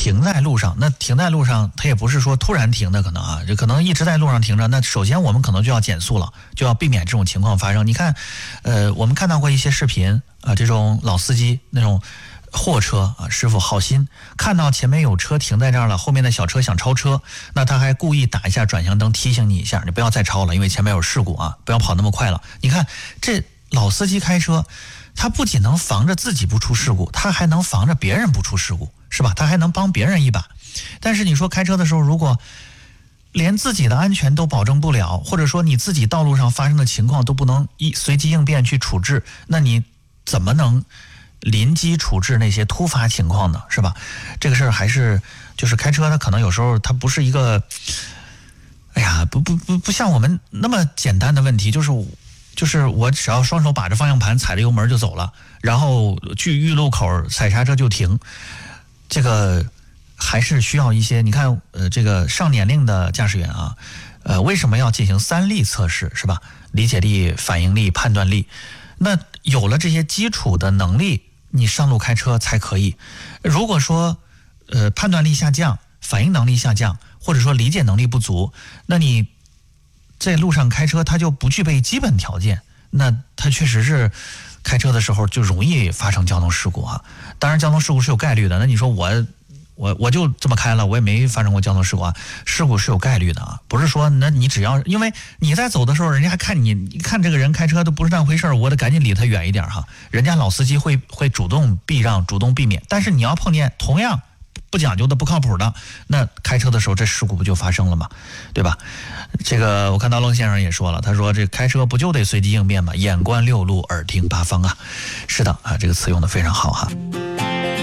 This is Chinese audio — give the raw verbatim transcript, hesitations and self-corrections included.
停在路上，那停在路上，它也不是说突然停的，可能啊，就可能一直在路上停着。那首先我们可能就要减速了，就要避免这种情况发生。你看，呃，我们看到过一些视频啊，这种老司机那种货车啊，师傅好心看到前面有车停在这儿了，后面的小车想超车，那他还故意打一下转向灯提醒你一下，你不要再超了，因为前面有事故啊，不要跑那么快了。你看这老司机开车，他不仅能防着自己不出事故，他还能防着别人不出事故，是吧？他还能帮别人一把。但是你说开车的时候，如果连自己的安全都保证不了，或者说你自己道路上发生的情况都不能一随机应变去处置，那你怎么能临机处置那些突发情况呢？是吧？这个事儿还是就是开车，它可能有时候它不是一个，哎呀，不不不不像我们那么简单的问题，就是就是我只要双手把着方向盘，踩着油门就走了，然后去预路口踩刹车就停，这个还是需要一些。你看，呃，这个上年龄的驾驶员啊，呃，为什么要进行三力测试，是吧？理解力、反应力、判断力。那有了这些基础的能力，你上路开车才可以。如果说，呃，判断力下降、反应能力下降，或者说理解能力不足，那你在路上开车，它就不具备基本条件。那它确实是开车的时候就容易发生交通事故啊。当然，交通事故是有概率的。那你说我。我我就这么开了，我也没发生过交通事故啊。事故是有概率的啊，不是说那你只要因为你在走的时候，人家还看你，你看这个人开车都不是那回事儿，我得赶紧离他远一点哈。人家老司机会会主动避让，主动避免。但是你要碰见同样不讲究的、不靠谱的，那开车的时候这事故不就发生了吗？对吧？这个我看到愣先生也说了，他说这开车不就得随机应变吗？眼观六路，耳听八方啊。是的啊，这个词用的非常好哈。